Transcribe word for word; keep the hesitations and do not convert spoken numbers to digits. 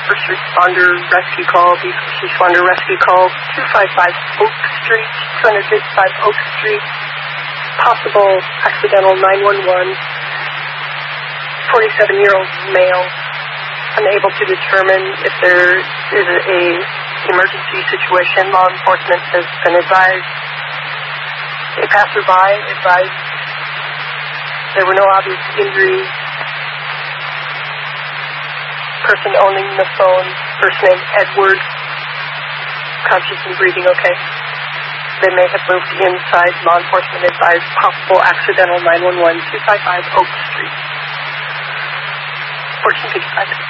first responder rescue call, B first responder rescue call, two five five Oak Street, two fifty-five Oak Street, possible accidental nine one one, forty-seven-year-old male, unable to determine if there is a emergency situation. Law enforcement has been advised. A passerby advised there were no obvious injuries. Person owning the phone, first name Edward, conscious and breathing okay. They may have moved inside. Law enforcement advised possible accidental nine one one, two five five Oak Street. fourteen fifty-five.